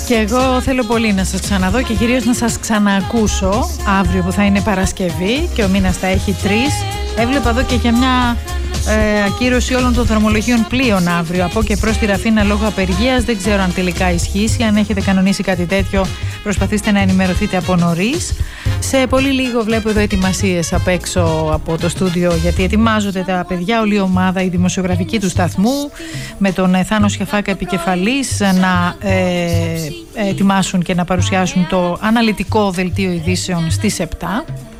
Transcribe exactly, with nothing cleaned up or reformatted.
Και εγώ θέλω πολύ να σας ξαναδώ και κυρίως να σας ξαναακούσω αύριο που θα είναι Παρασκευή και ο μήνας θα έχει τρεις. Έβλεπα εδώ και για μια ε, ακύρωση όλων των δρομολογίων πλοίων αύριο από και προς τη Ραφίνα λόγω απεργίας. Δεν ξέρω αν τελικά ισχύσει. Αν έχετε κανονίσει κάτι τέτοιο, προσπαθήστε να ενημερωθείτε από νωρίς. Σε πολύ λίγο βλέπω εδώ ετοιμασίες απ' έξω από το στούντιο, γιατί ετοιμάζονται τα παιδιά, όλη η ομάδα, η δημοσιογραφική του σταθμού, με τον Θάνο Σιαφάκα επικεφαλής, να ε, ετοιμάσουν και να παρουσιάσουν το αναλυτικό δελτίο ειδήσεων στις επτά.